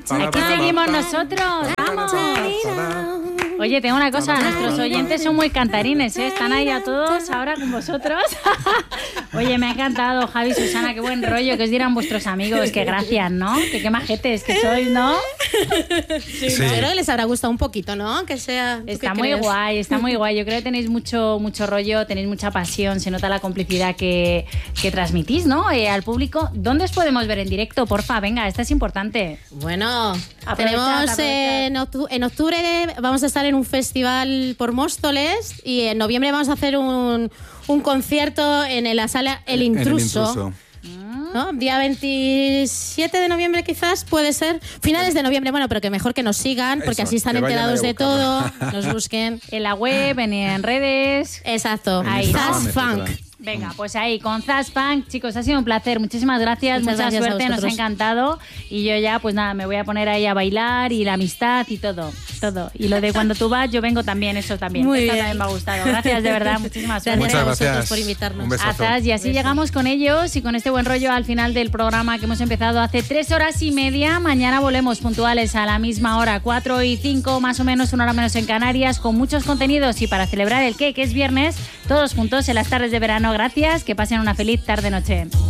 Aquí seguimos nosotros. ¡Vamos! Oye, tengo una cosa, nuestros oyentes son muy cantarines, ¿eh? Están ahí a todos ahora con vosotros. Oye, me ha encantado, Javi, Susana, qué buen rollo, que os dirán vuestros amigos, qué gracias, ¿no? Que qué majetes que sois, ¿no? Sí. Creo que les habrá gustado un poquito, ¿no? Que sea. Está muy guay, está muy guay. Yo creo que tenéis mucho rollo, tenéis mucha pasión, se nota la complicidad que transmitís, ¿no? Al público. ¿Dónde os podemos ver en directo? Porfa, venga, esta es importante. Bueno, en octubre vamos a estar en un festival por Móstoles y en noviembre vamos a hacer un concierto en la sala El Intruso. ¿No? Día 27 de noviembre quizás, puede ser. Finales de noviembre, bueno, pero que mejor que nos sigan, porque así están enterados de todo, nos busquen. En la web, en redes. Exacto. Ahí. Zaz Funk. Venga, pues ahí, con Zaz Funk. Chicos, ha sido un placer. Muchísimas gracias, mucha suerte, nos ha encantado. Y yo ya, pues nada, me voy a poner ahí a bailar y la amistad y todo. Y lo de cuando tú vas, yo vengo también, eso también. Muy Esta bien. también me ha gustado. Gracias, de verdad, muchísimas suerte. Gracias a vosotros gracias. por invitarnos. Un besazo. Azaz, y así llegamos con ellos y con este buen rollo al final del programa que hemos empezado hace 3 horas y media. Mañana volvemos puntuales a la misma hora, 4 y 5 más o menos, 1 hora menos en Canarias, con muchos contenidos y para celebrar el que es viernes, todos juntos en las tardes de verano. Gracias, que pasen una feliz tarde-noche.